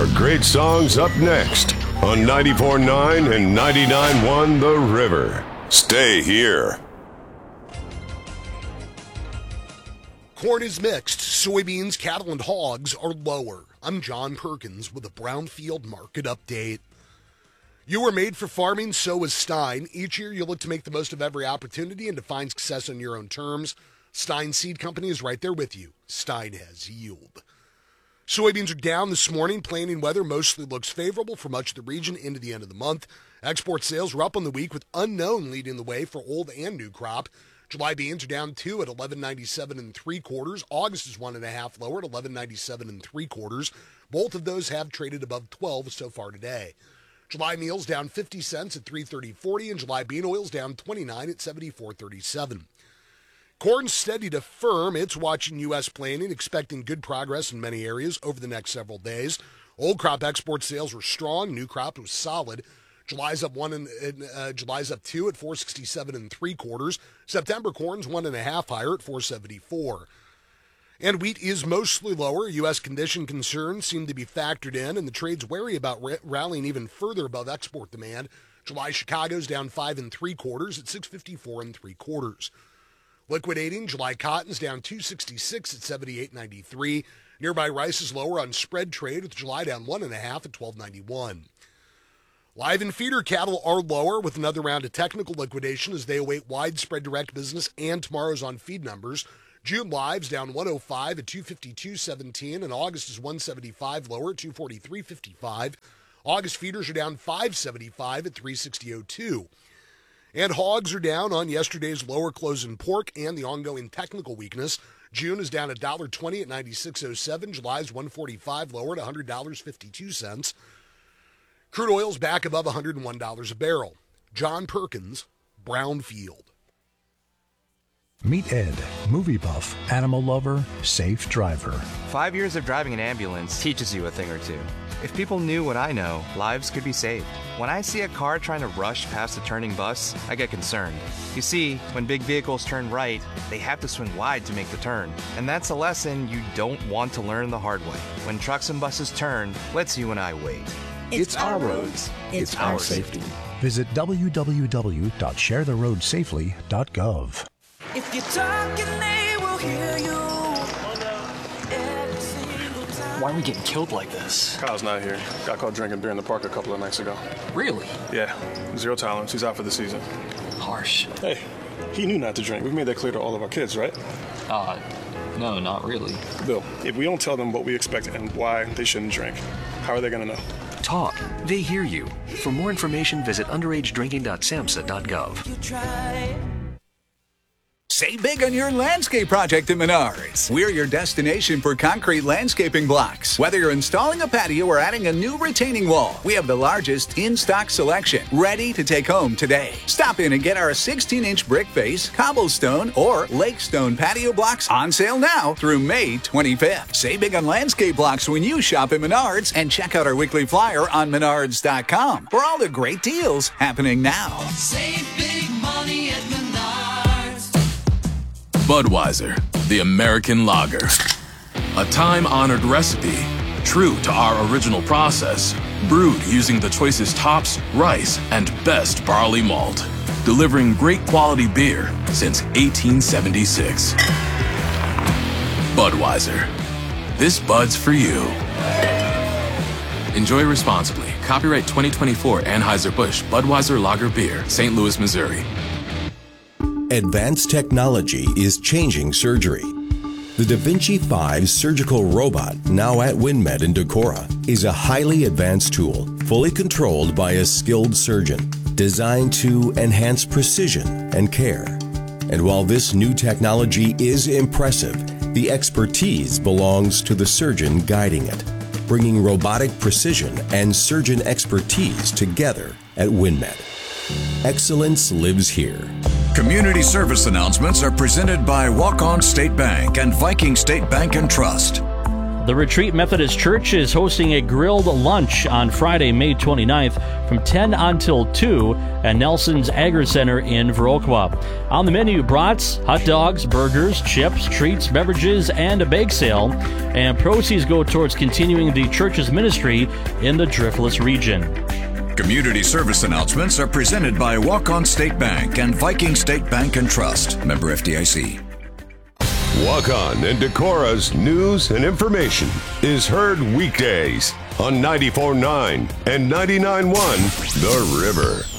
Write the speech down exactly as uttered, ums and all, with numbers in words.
more great songs up next on ninety-four point nine and ninety-nine point one The River. Stay here. Corn is mixed. Soybeans, cattle, and hogs are lower. I'm John Perkins with a Brownfield Market Update. You were made for farming, so is Stein. Each year you look to make the most of every opportunity and to find success on your own terms. Stein Seed Company is right there with you. Stein has yield. Soybeans are down this morning. Planting weather mostly looks favorable for much of the region into the end of the month. Export sales were up on the week with unknown leading the way for old and new crop. July beans are down two at eleven ninety-seven and three quarters. August is one and a half lower at eleven ninety-seven and three quarters. Both of those have traded above twelve so far today. July meals down fifty cents at three thirty forty, and July bean oils down twenty-nine at seventy-four thirty-seven. Corn steady to firm. It's watching U S planting, expecting good progress in many areas over the next several days. Old crop export sales were strong. New crop was solid. July's up one and uh, July's up two at four sixty-seven and three quarters. September corn's one and a half higher at four seventy-four. And wheat is mostly lower. U S condition concerns seem to be factored in, and the trade's wary about ra- rallying even further above export demand. July Chicago's down five and three quarters at six fifty-four and three quarters. Liquidating, July cotton's down two sixty-six at seventy-eight ninety-three. Nearby rice is lower on spread trade with July down one and a half at twelve ninety-one. Live and feeder cattle are lower with another round of technical liquidation as they await widespread direct business and tomorrow's on feed numbers. June live's down one oh five at two fifty-two seventeen, and August is one seventy-five lower at two forty-three fifty-five. August feeders are down five seventy-five at three sixty oh two. And hogs are down on yesterday's lower close in pork and the ongoing technical weakness. June is down one twenty at ninety-six oh seven. July's one forty-five lower at one hundred fifty-two cents. Crude oil's back above one hundred one dollars a barrel. John Perkins, Brownfield. Meet Ed, movie buff, animal lover, safe driver. Five years of driving an ambulance teaches you a thing or two. If people knew what I know, lives could be saved. When I see a car trying to rush past a turning bus, I get concerned. You see, when big vehicles turn right, they have to swing wide to make the turn. And that's a lesson you don't want to learn the hard way. When trucks and buses turn, let's you and I wait. It's, it's our roads. It's, it's our safety. Visit w w w dot share the road safely dot gov. If you're talking, they will hear you. Why are we getting killed like this? Kyle's not here. Got caught drinking beer in the park a couple of nights ago. Really? Yeah. Zero tolerance. He's out for the season. Harsh. Hey, he knew not to drink. We've made that clear to all of our kids, right? Uh, no, not really. Bill, if we don't tell them what we expect and why they shouldn't drink, how are they going to know? Talk. They hear you. For more information, visit underage drinking dot samhsa dot gov. Save big on your landscape project at Menards. We're your destination for concrete landscaping blocks. Whether you're installing a patio or adding a new retaining wall, we have the largest in-stock selection, ready to take home today. Stop in and get our sixteen inch brick face, cobblestone, or lake stone patio blocks on sale now through May twenty-fifth. Save big on landscape blocks when you shop at Menards, and check out our weekly flyer on menards dot com for all the great deals happening now. Save big money at Menards. Budweiser, the American lager. A time-honored recipe, true to our original process, brewed using the choicest hops, rice, and best barley malt, delivering great quality beer since eighteen seventy-six. Budweiser. This Bud's for you. Enjoy responsibly. Copyright twenty twenty-four Anheuser-Busch Budweiser Lager Beer, Saint Louis, Missouri. Advanced technology is changing surgery. The Da Vinci five surgical robot, now at WinMed in Decorah, is a highly advanced tool, fully controlled by a skilled surgeon, designed to enhance precision and care. And while this new technology is impressive, the expertise belongs to the surgeon guiding it, bringing robotic precision and surgeon expertise together at WinMed. Excellence lives here. Community service announcements are presented by Walk-On State Bank and Viking State Bank and Trust. The Retreat Methodist Church is hosting a grilled lunch on Friday, May twenty-ninth from ten until two at Nelson's Agri Center in Viroqua. On the menu, brats, hot dogs, burgers, chips, treats, beverages, and a bake sale. And proceeds go towards continuing the church's ministry in the Driftless region. Community service announcements are presented by Walk-On State Bank and Viking State Bank and Trust. Member F D I C. Walk-On and Decora's news and information is heard weekdays on ninety-four point nine and ninety-nine point one The River.